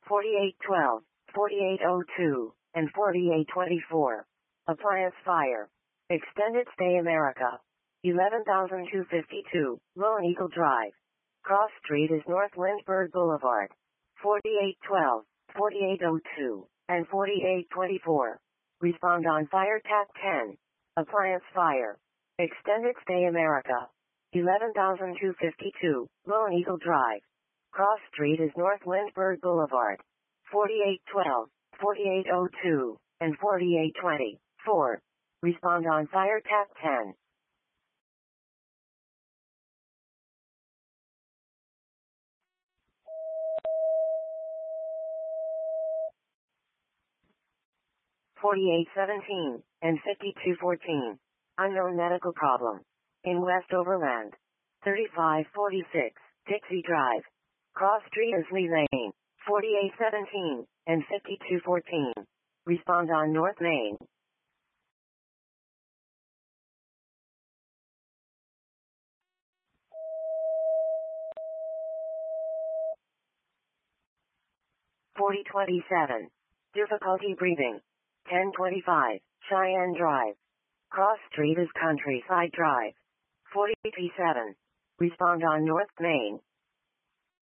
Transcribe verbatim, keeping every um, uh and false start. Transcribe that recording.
forty-eight twelve, forty-eight oh two, and forty-eight twenty-four. Appliance fire. Extended stay America. eleven thousand two hundred fifty-two, Lone Eagle Drive. Cross Street is North Lindbergh Boulevard. forty-eight twelve, forty-eight oh two, and forty-eight twenty-four. Respond on fire tap ten. Appliance fire. Extended stay America. eleven thousand two hundred fifty-two, Lone Eagle Drive. Cross Street is North Lindbergh Boulevard. forty-eight twelve, forty-eight oh two, and forty-eight twenty-four. Respond on fire tap ten. forty-eight seventeen, and fifty-two fourteen. Unknown medical problem. In West Overland. thirty-five forty-six, Dixie Drive. Cross Street is Lee Lane. forty-eight seventeen, and fifty-two fourteen. Respond on North Main. forty twenty-seven. Difficulty breathing. ten twenty-five, Cheyenne Drive. Cross Street is Countryside Drive. forty eighty-seven. Respond on North Main.